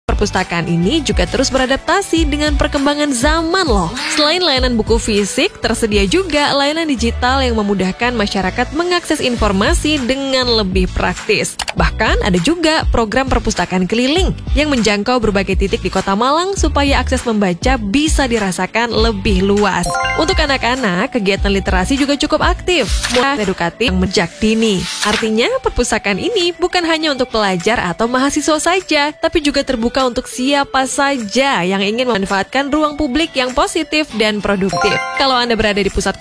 Perpustakaan ini juga terus beradaptasi dengan perkembangan zaman loh. Selain layanan buku fisik, tersedia juga layanan digital yang memudahkan masyarakat mengakses informasi dengan lebih praktis. Bahkan ada juga program perpustakaan keliling yang menjangkau berbagai titik di Kota Malang supaya akses membaca bisa dirasakan lebih luas. Untuk anak-anak, kegiatan literasi juga cukup aktif, mulai edukatif yang sejak dini. Artinya, perpustakaan ini bukan hanya untuk pelajar atau mahasiswa saja, tapi juga terbuka untuk siapa saja yang ingin memanfaatkan ruang publik yang positif dan produktif. Kalau Anda berada di pusat